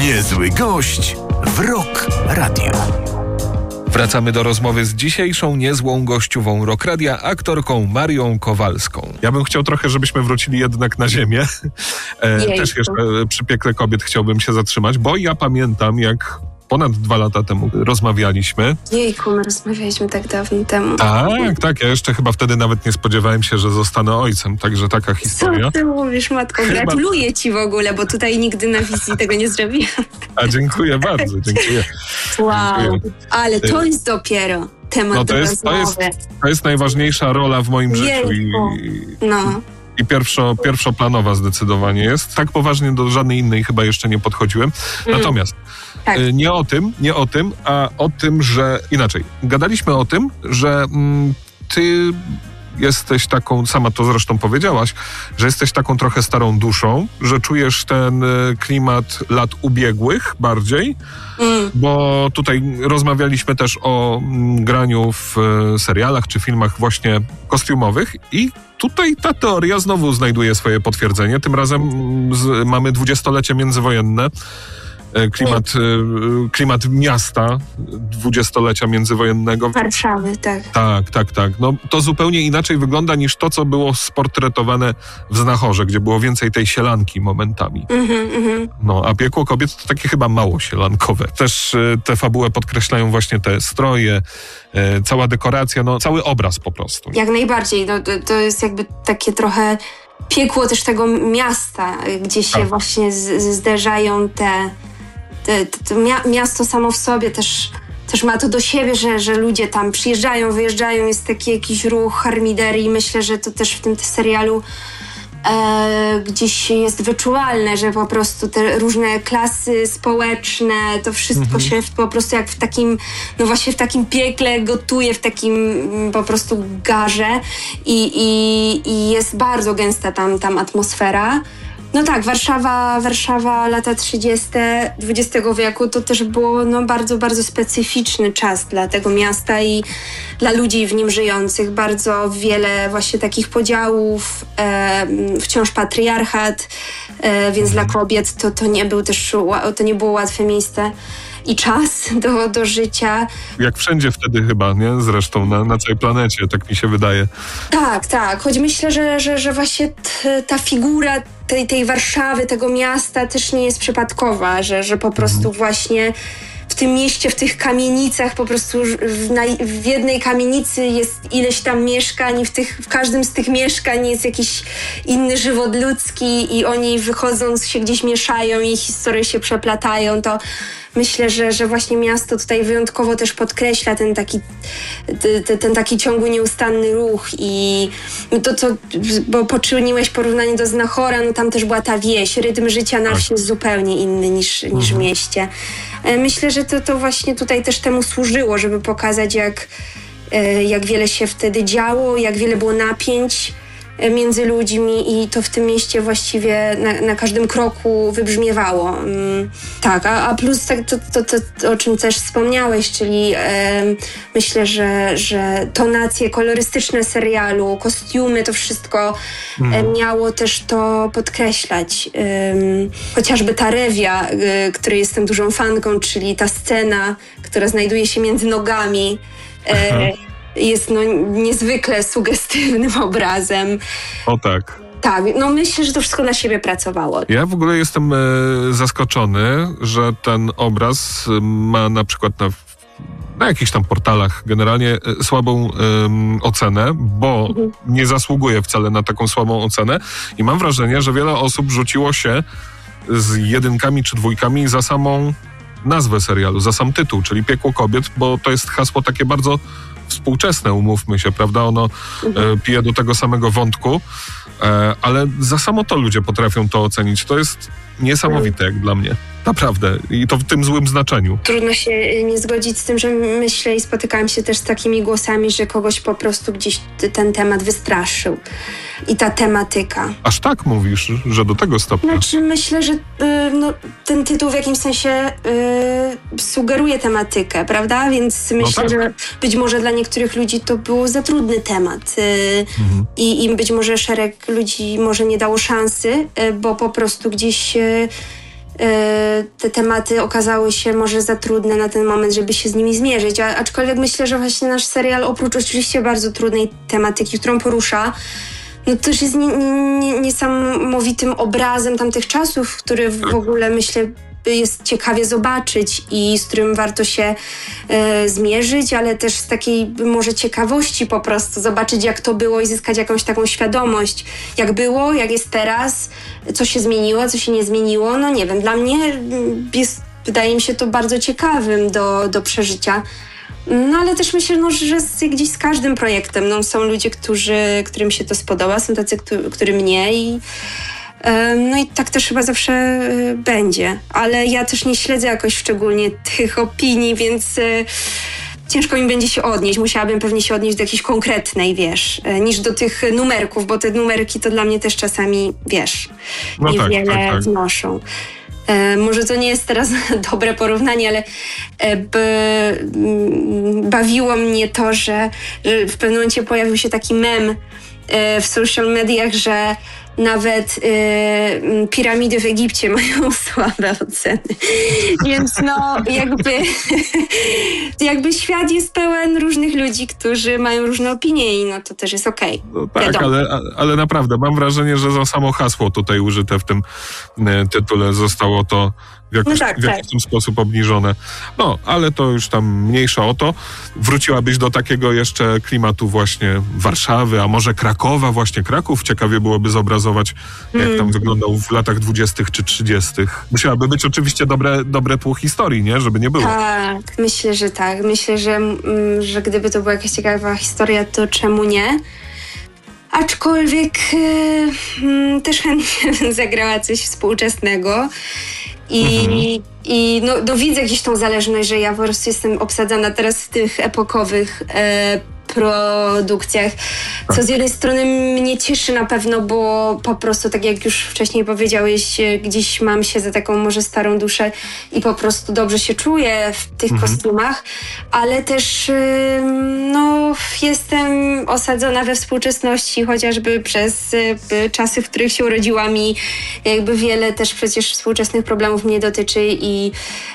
Niezły gość w Rock Radio. Wracamy do rozmowy z dzisiejszą niezłą gościową Rock Radia, aktorką Marią Kowalską. Ja bym chciał trochę, żebyśmy wrócili jednak na ziemię. Też jeszcze przy piekle kobiet chciałbym się zatrzymać, bo ja pamiętam, jak ponad 2 lata temu rozmawialiśmy. Jejku, my rozmawialiśmy tak dawno temu. Tak. Ja jeszcze chyba wtedy nawet nie spodziewałem się, że zostanę ojcem. Także taka historia. Co ty mówisz, matko? Gratuluję ci w ogóle, bo tutaj nigdy na wizji tego nie zrobiłam. A dziękuję bardzo, dziękuję. Wow, dziękuję. Ale to jest dopiero temat do rozmowy. To jest najważniejsza rola w moim życiu. I pierwszoplanowa zdecydowanie jest. Tak poważnie do żadnej innej chyba jeszcze nie podchodziłem. Natomiast nie o tym, a o tym, że inaczej. Gadaliśmy o tym, że ty jesteś taką, sama to zresztą powiedziałaś, że jesteś taką trochę starą duszą, że czujesz ten klimat lat ubiegłych bardziej, bo tutaj rozmawialiśmy też o graniu w serialach czy filmach właśnie kostiumowych i tutaj ta teoria znowu znajduje swoje potwierdzenie. Tym razem mamy 20-lecie międzywojenne. Klimat miasta 20-lecia międzywojennego. Warszawy, tak. Tak. No, to zupełnie inaczej wygląda niż to, co było sportretowane w Znachorze, gdzie było więcej tej sielanki momentami. No, a piekło kobiet to takie chyba mało sielankowe. Też tę fabułę podkreślają właśnie te stroje, cała dekoracja, no cały obraz po prostu. Jak najbardziej. No, to jest jakby takie trochę piekło też tego miasta, gdzie się właśnie zderzają miasto samo w sobie też ma to do siebie, że ludzie tam przyjeżdżają, wyjeżdżają, jest taki jakiś ruch harmiderii. Myślę, że to też w tym serialu gdzieś jest wyczuwalne, że po prostu te różne klasy społeczne, to wszystko się po prostu jak w takim, no właśnie w takim piekle gotuje, w takim po prostu garze i jest bardzo gęsta tam atmosfera. No tak, Warszawa lata 30. XX wieku to też było bardzo, bardzo specyficzny czas dla tego miasta i dla ludzi w nim żyjących. Bardzo wiele właśnie takich podziałów, wciąż patriarchat, więc dla kobiet to nie było łatwe miejsce i czas do życia. Jak wszędzie wtedy chyba, nie? Zresztą na całej planecie, tak mi się wydaje. Tak. Choć myślę, że właśnie ta figura tej Warszawy, tego miasta też nie jest przypadkowa, że po prostu właśnie w tym mieście, w tych kamienicach po prostu w jednej kamienicy jest ileś tam mieszkań i w każdym z tych mieszkań jest jakiś inny żywot ludzki i oni wychodząc się gdzieś mieszają i historie się przeplatają, to myślę, że właśnie miasto tutaj wyjątkowo też podkreśla ten taki ciągły, nieustanny ruch i bo poczyniłeś porównanie do Znachora, no tam też była ta wieś, rytm życia na wsi jest zupełnie inny niż w mieście. Myślę, że to właśnie tutaj też temu służyło, żeby pokazać jak wiele się wtedy działo, jak wiele było napięć między ludźmi i to w tym mieście właściwie na każdym kroku wybrzmiewało. Tak, a plus to o czym też wspomniałeś, czyli myślę, że tonacje kolorystyczne serialu, kostiumy, to wszystko miało też to podkreślać. Chociażby ta rewia, której jestem dużą fanką, czyli ta scena, która znajduje się między nogami, jest niezwykle sugestywnym obrazem. O tak. Tak, myślę, że to wszystko na siebie pracowało. Ja w ogóle jestem zaskoczony, że ten obraz ma na przykład na jakichś tam portalach generalnie słabą ocenę, bo nie zasługuje wcale na taką słabą ocenę i mam wrażenie, że wiele osób rzuciło się z 1 czy 2 za samą nazwę serialu, za sam tytuł, czyli Piekło kobiet, bo to jest hasło takie bardzo współczesne, umówmy się, prawda? Ono pije do tego samego wątku, ale za samo to ludzie potrafią to ocenić. To jest niesamowite jak dla mnie. Naprawdę. I to w tym złym znaczeniu. Trudno się nie zgodzić z tym, że myślę i spotykałam się też z takimi głosami, że kogoś po prostu gdzieś ten temat wystraszył. I ta tematyka. Aż tak mówisz, że do tego stopnia? Znaczy myślę, że ten tytuł w jakimś sensie sugeruje tematykę, prawda? Więc myślę, że być może dla niektórych ludzi to był za trudny temat. I być może szereg ludzi może nie dało szansy, bo po prostu gdzieś te tematy okazały się może za trudne na ten moment, żeby się z nimi zmierzyć. Aczkolwiek myślę, że właśnie nasz serial, oprócz oczywiście bardzo trudnej tematyki, którą porusza, no też jest niesamowitym obrazem tamtych czasów, który w ogóle myślę jest ciekawie zobaczyć i z którym warto się zmierzyć, ale też z takiej może ciekawości po prostu zobaczyć, jak to było i zyskać jakąś taką świadomość, jak było, jak jest teraz, co się zmieniło, co się nie zmieniło. No nie wiem, dla mnie wydaje mi się to bardzo ciekawym do przeżycia. No ale też myślę, że gdzieś z każdym projektem są ludzie, którym się to spodoba, są tacy, którym nie no i tak też chyba zawsze będzie. Ale ja też nie śledzę jakoś szczególnie tych opinii, więc ciężko mi będzie się odnieść. Musiałabym pewnie się odnieść do jakiejś konkretnej, niż do tych numerków, bo te numerki to dla mnie też czasami, niewiele wnoszą. Może to nie jest teraz dobre porównanie, ale bawiło mnie to, że w pewnym momencie pojawił się taki mem w social mediach, że nawet piramidy w Egipcie mają słabe oceny. Więc jakby świat jest pełen różnych ludzi, którzy mają różne opinie i to też jest okej. No tak, ale naprawdę mam wrażenie, że za samo hasło tutaj użyte w tym tytule zostało to w jakiś sposób obniżone. No, ale to już tam mniejsza o to. Wróciłabyś do takiego jeszcze klimatu właśnie Warszawy, a może Krakowa, właśnie Kraków. Ciekawie byłoby zobrazować, jak tam wyglądał w latach 20. czy 30. Musiałaby być oczywiście dobre tło historii, nie? Żeby nie było. Tak, myślę, że tak. Myślę, że gdyby to była jakaś ciekawa historia, to czemu nie? Aczkolwiek też chętnie zagrała coś współczesnego. I widzę gdzieś tą zależność, że ja po prostu jestem obsadzona teraz w tych epokowych produkcjach, co z jednej strony mnie cieszy na pewno, bo po prostu, tak jak już wcześniej powiedziałeś, gdzieś mam się za taką może starą duszę i po prostu dobrze się czuję w tych kostiumach, ale też jestem osadzona we współczesności, chociażby przez czasy, w których się urodziłam i jakby wiele też przecież współczesnych problemów mnie dotyczy i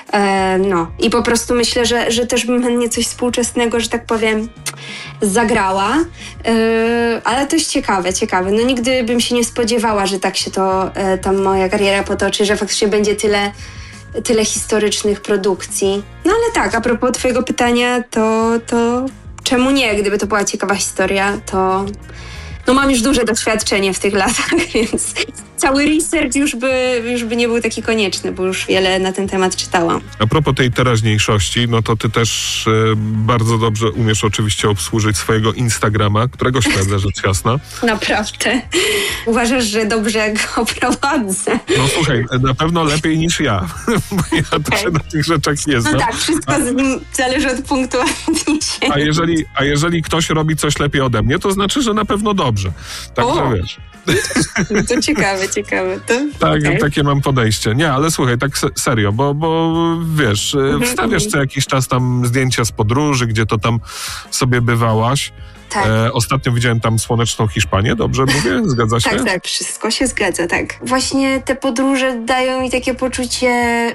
po prostu myślę, że też bym chętnie coś współczesnego, że tak powiem, zagrała, ale to jest ciekawe. No nigdy bym się nie spodziewała, że tak się ta moja kariera potoczy, że faktycznie będzie tyle historycznych produkcji. No ale tak, a propos twojego pytania, to czemu nie? Gdyby to była ciekawa historia, to mam już duże doświadczenie w tych latach, więc cały research już by nie był taki konieczny, bo już wiele na ten temat czytałam. A propos tej teraźniejszości, no to ty też bardzo dobrze umiesz oczywiście obsłużyć swojego Instagrama, którego śledzę, rzecz jasna. Naprawdę? Uważasz, że dobrze go prowadzę? No słuchaj, na pewno lepiej niż ja, bo ja też na tych rzeczach nie znam. No tak, wszystko zależy od punktu odniesienia. A jeżeli ktoś robi coś lepiej ode mnie, to znaczy, że na pewno dobrze. Także wiesz. To ciekawe. To, tak, takie mam podejście. Nie, ale słuchaj, tak serio, bo wiesz, wstawiasz co jakiś czas tam zdjęcia z podróży, gdzie to tam sobie bywałaś. Tak. Ostatnio widziałem tam słoneczną Hiszpanię, dobrze mówię? Zgadza się? Tak, wszystko się zgadza, tak. Właśnie te podróże dają mi takie poczucie,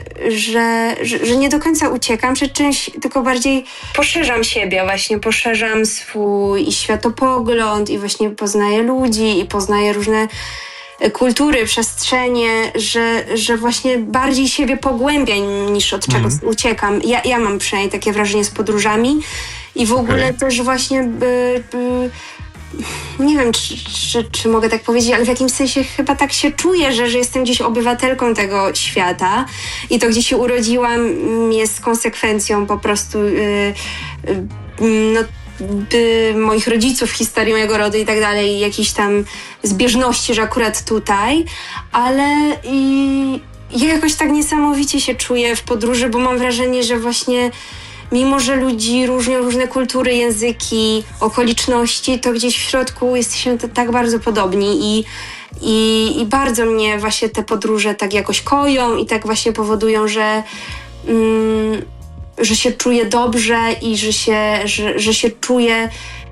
że nie do końca uciekam przed czymś, tylko bardziej poszerzam siebie, właśnie poszerzam swój światopogląd i właśnie poznaję ludzi i poznaję różne kultury, przestrzenie, że właśnie bardziej siebie pogłębiam niż od czegoś uciekam. Ja mam przynajmniej takie wrażenie z podróżami i w ogóle też właśnie nie wiem, czy mogę tak powiedzieć, ale w jakimś sensie chyba tak się czuję, że jestem gdzieś obywatelką tego świata i to, gdzie się urodziłam, jest konsekwencją po prostu moich rodziców, historii mojego rodu i tak dalej, jakiejś tam zbieżności, że akurat tutaj, ale ja jakoś tak niesamowicie się czuję w podróży, bo mam wrażenie, że właśnie mimo, że ludzi różnią różne kultury, języki, okoliczności, to gdzieś w środku jesteśmy tak bardzo podobni i bardzo mnie właśnie te podróże tak jakoś koją i tak właśnie powodują, że się czuję dobrze i że się czuję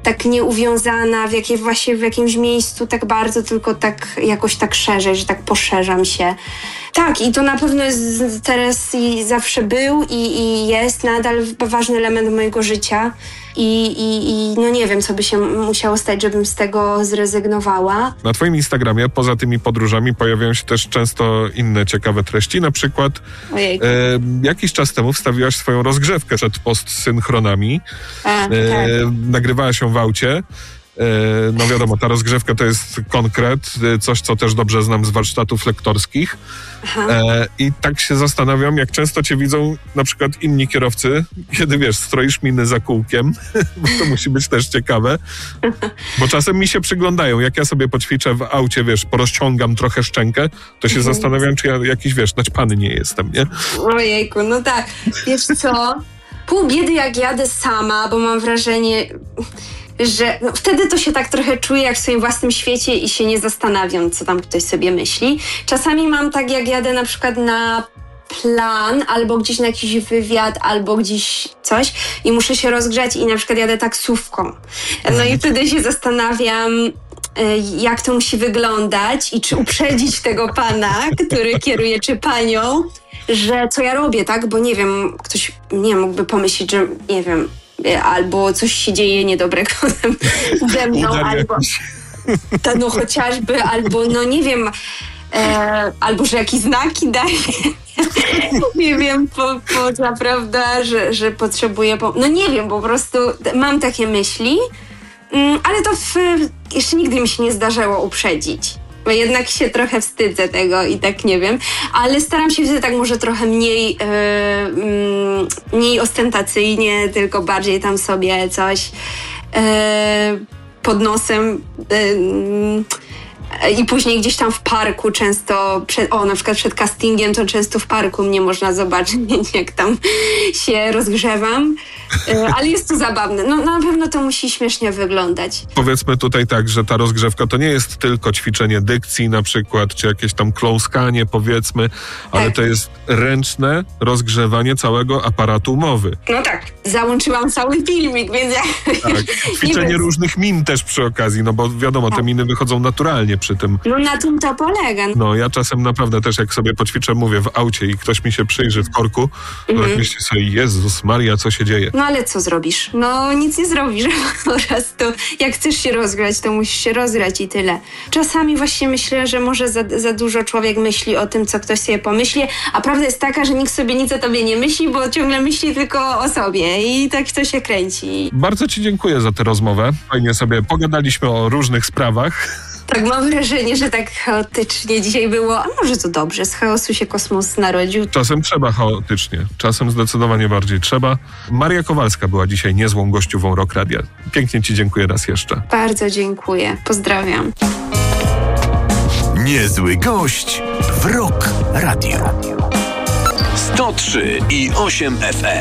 tak nieuwiązana w jakimś miejscu tak bardzo, tylko tak jakoś tak szerzej, że tak poszerzam się. Tak, i to na pewno jest teraz i zawsze był i jest nadal ważny element mojego życia. I no nie wiem, co by się musiało stać, żebym z tego zrezygnowała. Na twoim Instagramie, poza tymi podróżami, pojawiają się też często inne ciekawe treści. Na przykład jakiś czas temu wstawiłaś swoją rozgrzewkę przed postsynchronami. Tak. Nagrywałaś ją w aucie. No wiadomo, ta rozgrzewka to jest konkret, coś, co też dobrze znam z warsztatów lektorskich. I tak się zastanawiam, jak często cię widzą na przykład inni kierowcy, kiedy wiesz, stroisz miny za kółkiem, bo to musi być też ciekawe, bo czasem mi się przyglądają, jak ja sobie poćwiczę w aucie, wiesz, porozciągam trochę szczękę, to się zastanawiam, czy ja jakiś, wiesz, naćpany nie jestem, nie? Ojejku, no tak, wiesz co, pół biedy jak jadę sama, bo mam wrażenie, że wtedy to się tak trochę czuję jak w swoim własnym świecie i się nie zastanawiam, co tam ktoś sobie myśli. Czasami mam tak, jak jadę na przykład na plan, albo gdzieś na jakiś wywiad, albo gdzieś coś i muszę się rozgrzać i na przykład jadę taksówką. No i wtedy się zastanawiam, jak to musi wyglądać i czy uprzedzić tego pana, który kieruje, czy panią, że co ja robię, tak? Bo nie wiem, ktoś mógłby pomyśleć, że nie wiem, albo coś się dzieje niedobrego ze mną, albo no chociażby, albo no nie wiem, albo że jakieś znaki daje. Nie wiem, poza, prawda, że potrzebuję no nie wiem, po prostu mam takie myśli, ale to jeszcze nigdy mi się nie zdarzyło uprzedzić. Bo jednak się trochę wstydzę tego i tak nie wiem, ale staram się wtedy tak może trochę mniej ostentacyjnie, tylko bardziej tam sobie coś pod nosem i później gdzieś tam w parku często, na przykład przed castingiem, to często w parku mnie można zobaczyć, jak tam się rozgrzewam, ale jest to zabawne. No na pewno to musi śmiesznie wyglądać. Powiedzmy tutaj tak, że ta rozgrzewka to nie jest tylko ćwiczenie dykcji na przykład, czy jakieś tam kląskanie powiedzmy, ale to jest ręczne rozgrzewanie całego aparatu mowy. No tak, załączyłam cały filmik, więc tak, ćwiczenie różnych min też przy okazji, no bo wiadomo, te miny wychodzą naturalnie przy tym. No na tym to polega. No ja czasem naprawdę też jak sobie poćwiczę, mówię, w aucie i ktoś mi się przyjrzy w korku, to myślę sobie, Jezus Maria, co się dzieje? No ale co zrobisz? No nic nie zrobisz. Po prostu jak chcesz się rozgrać, to musisz się rozgrać i tyle. Czasami właśnie myślę, że może za dużo człowiek myśli o tym, co ktoś sobie pomyśli, a prawda jest taka, że nikt sobie nic o tobie nie myśli, bo ciągle myśli tylko o sobie i tak to się kręci. Bardzo ci dziękuję za tę rozmowę. Fajnie sobie pogadaliśmy o różnych sprawach. Tak, mam wrażenie, że tak chaotycznie dzisiaj było, a może to dobrze, z chaosu się kosmos narodził. Czasem trzeba chaotycznie, czasem zdecydowanie bardziej trzeba. Maria Kowalska była dzisiaj niezłą gościową Rock Radia. Pięknie ci dziękuję raz jeszcze. Bardzo dziękuję, pozdrawiam. Niezły gość w Rock Radio. 103,8 FM.